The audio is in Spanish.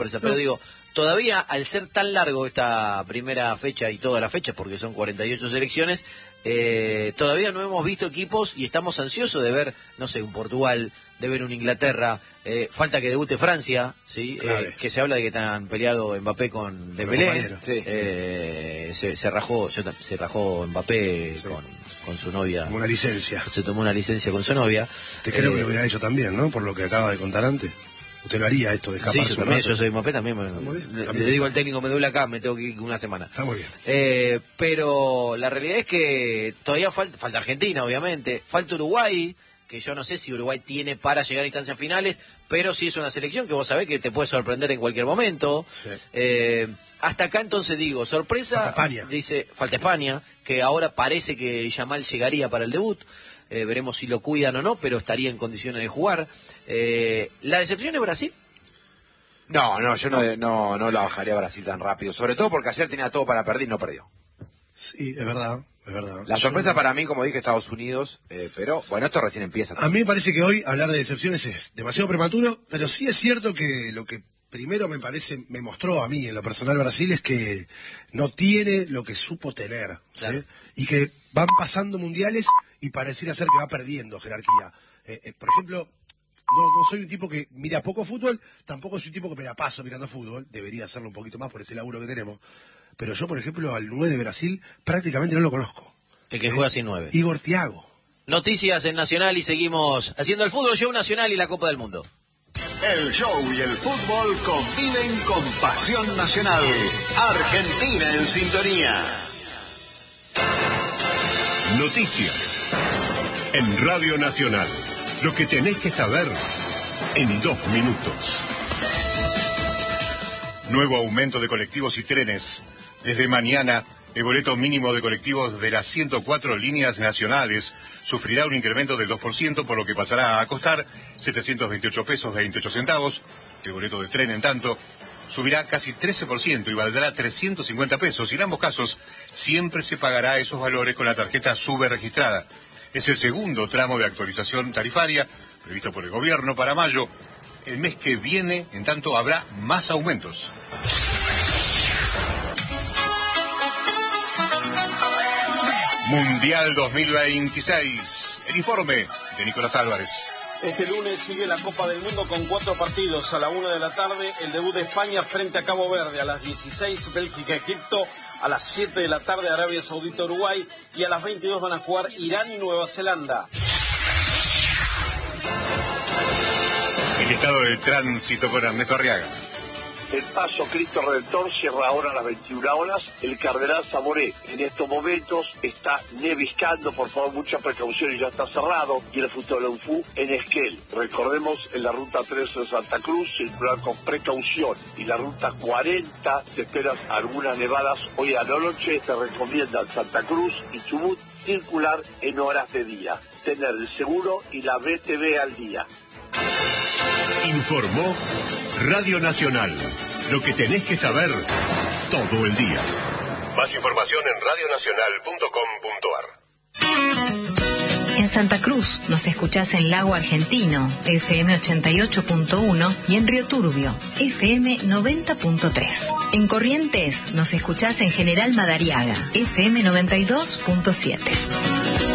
sorpresa, pero digo, todavía al ser tan largo esta primera fecha y toda la fecha, porque son 48 selecciones, todavía no hemos visto equipos y estamos ansiosos de ver, no sé, un Portugal, de ver un Inglaterra, falta que debute Francia, ¿sí? Que se habla de que están peleado Mbappé con Dembélé, se rajó Mbappé con su novia. Una licencia. Se tomó una licencia con su novia. Te creo que lo hubiera hecho también, ¿no? Por lo que acaba de contar antes. Usted lo haría esto de escaparse. Sí, yo también, yo soy Mbappé también. Le digo al técnico, me duele acá, me tengo que ir una semana. Está muy bien. Pero la realidad es que todavía falta Argentina, obviamente. Falta Uruguay, que yo no sé si Uruguay tiene para llegar a instancias finales, pero sí es una selección que vos sabés que te puede sorprender en cualquier momento. Sí. Hasta acá entonces digo, sorpresa, falta España. Dice, falta España, que ahora parece que Yamal llegaría para el debut. Veremos si lo cuidan o no, pero estaría en condiciones de jugar. ¿La decepción es Brasil? No, yo no la bajaría a Brasil tan rápido, sobre todo porque ayer tenía todo para perder y no perdió. Sí, es verdad. La sorpresa para mí, como dije, Estados Unidos, pero bueno, esto recién empieza. A mí me parece que hoy hablar de decepciones es demasiado prematuro, pero sí es cierto que lo que primero me mostró a mí en lo personal Brasil es que no tiene lo que supo tener, ¿sí? Claro. Y que van pasando mundiales y pareciera ser que va perdiendo jerarquía. Por ejemplo, no soy un tipo que mira poco fútbol, tampoco soy un tipo que me la paso mirando fútbol, debería hacerlo un poquito más por este laburo que tenemos. Pero yo, por ejemplo, al 9 de Brasil prácticamente no lo conozco. El que juega sin 9. Igor Thiago. Noticias en Nacional y seguimos haciendo el fútbol show nacional y la Copa del Mundo. El show y el fútbol conviven con pasión nacional. Argentina en sintonía. Noticias en Radio Nacional. Lo que tenés que saber en 2 minutos. Nuevo aumento de colectivos y trenes. Desde mañana, el boleto mínimo de colectivos de las 104 líneas nacionales sufrirá un incremento del 2%, por lo que pasará a costar 728 pesos 28 centavos. El boleto de tren, en tanto, subirá casi 13% y valdrá 350 pesos. Y en ambos casos, siempre se pagará esos valores con la tarjeta SUBE registrada. Es el segundo tramo de actualización tarifaria previsto por el gobierno para mayo. El mes que viene, en tanto, habrá más aumentos. Mundial 2026. El informe de Nicolás Álvarez. Este lunes sigue la Copa del Mundo con 4 partidos. A la 1 de la tarde, el debut de España frente a Cabo Verde. A las 16, Bélgica-Egipto. A las 7 de la tarde, Arabia Saudita-Uruguay. Y a las 22 van a jugar Irán y Nueva Zelanda. El estado del tránsito con Ernesto Arriaga. El paso Cristo Redentor cierra ahora a las 21 horas. El Cardenal Zamoré en estos momentos está neviscando, por favor, mucha precaución y ya está cerrado. Y el Futuro Unfu en Esquel. Recordemos, en la ruta 3 de Santa Cruz, circular con precaución. Y la ruta 40, se esperan algunas nevadas hoy a la noche. Se recomienda Santa Cruz y Chubut circular en horas de día. Tener el seguro y la BTV al día. Informó Radio Nacional. Lo que tenés que saber todo el día. Más información en radionacional.com.ar. En Santa Cruz nos escuchás en Lago Argentino, FM 88.1 y en Río Turbio, FM 90.3. En Corrientes nos escuchás en General Madariaga, FM 92.7.